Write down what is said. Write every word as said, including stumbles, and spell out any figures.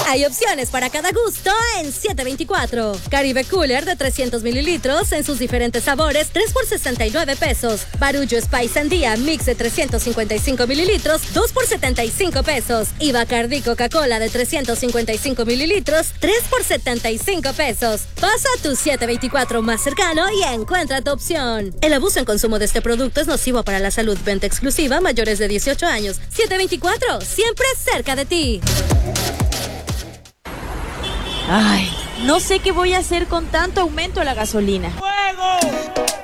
Hay opciones para cada gusto en siete veinticuatro. Caribe Cooler de trescientos mililitros en sus diferentes sabores, tres por sesenta y nueve pesos. Barullo Spice Sandía Mix de trescientos cincuenta y cinco mililitros, dos por setenta y cinco pesos. Y Bacardí Coca-Cola de trescientos cincuenta y cinco mililitros, tres por setenta y cinco pesos. Pasa a tu siete veinticuatro más cercano y encuentra tu opción. El abuso en consumo de este producto es nocivo para la salud. Venta exclusiva a mayores de dieciocho años. siete veinticuatro, siempre cerca de ti. Ay, no sé qué voy a hacer con tanto aumento de la gasolina. ¡Fuego!